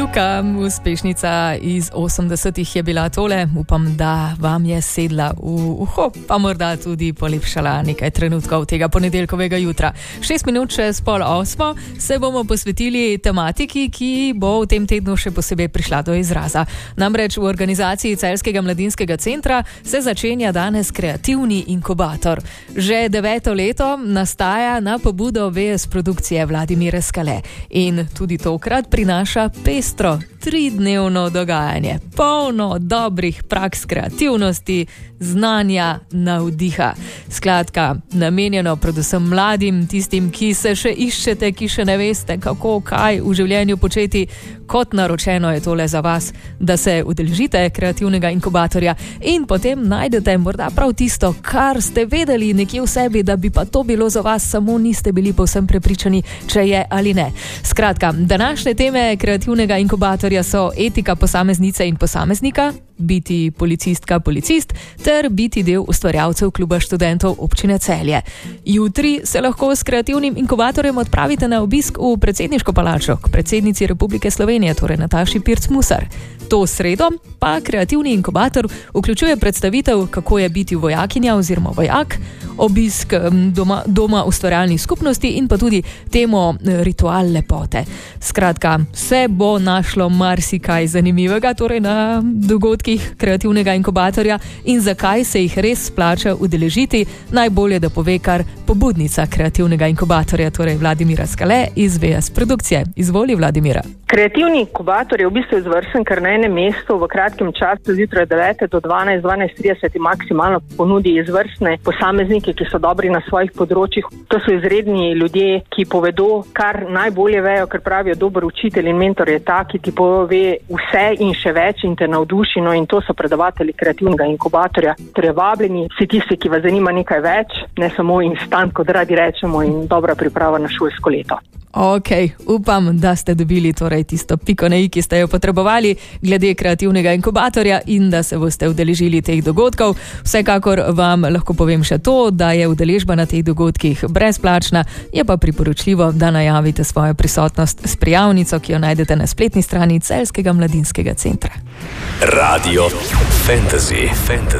Pevka, uspešnica iz 80-ih je bila tole. Upam, da vam je sedla v uho, pa morda tudi polepšala nekaj trenutkov tega ponedeljkovega jutra. 6 minut čez 7:30 se bomo posvetili tematiki, ki bo v tem tednu še posebej prišla do izraza. Namreč v organizaciji Celjskega mladinskega centra se začenja danes kreativni inkubator. Že 9. leto nastaja na pobudo VS produkcije Vladimira Skale in tudi tokrat prinaša pestro 3-dnevno dogajanje, polno dobrih praks kreativnosti, znanja, navdiha. Skratka, namenjeno predvsem mladim, tistim, ki se še iščete, ki še ne veste, kako, kaj v življenju početi. Kot naročeno je tole za vas, da se udeležite kreativnega inkubatorja in potem najdete morda prav tisto, kar ste vedeli nekje v sebi, da bi pa to bilo za vas, samo niste bili povsem prepričani, če je ali ne. Skratka, današnje teme kreativnega inkubatorja so etika posameznice in posameznika, biti policistka, policist ter biti del ustvarjalcev kluba študentov občine Celje. Jutri se lahko s kreativnim inkubatorjem odpravite na obisk v predsedniško palačo k predsednici Republike Slovenije, torej Nataši Pirc Musar. To sredo pa kreativni inkubator vključuje predstavitev, kako je biti vojakinja oziroma vojak, obisk doma ustvarjalnih skupnosti in pa tudi temo ritual lepote. Skratka, se bo našlo marsikaj zanimivega torej na dogodkih kreativnega inkubatorja in zakaj se jih res splača udeležiti, najbolje da pove kar pobudnica kreativnega inkubatorja, torej Vladimira Skale iz VS produkcije. Izvoli, Vladimira. Kreativni inkubator je v bistvu izvrsten, ker na enem mestu v kratkem času zjutraj 9 do 12:30 maksimalno ponudi izvrstne posameznike, ki so dobri na svojih področjih. To so izredni ljudje, ki povedo, kar najbolje vejo, ker pravijo, dober učitelj in mentor je ta, ki ti pove vse in še več in te navduši, no in to so predavatelji kreativnega inkubatorja. Torej vabljeni vsi tisti, ki vas zanima nekaj več, ne samo instant, kot radi rečemo, in dobra priprava na šolsko leto. Ok, upam, da ste dobili torej tisto piko na i, ki ste jo potrebovali glede kreativnega inkubatorja in da se boste udeležili teh dogodkov. Vsekakor vam lahko povem še to, da je udeležba na teh dogodkih brezplačna, je pa priporočljivo, da najavite svojo prisotnost s prijavnico, ki jo najdete na spletni strani Celjskega mladinskega centra. Radio Fantasy.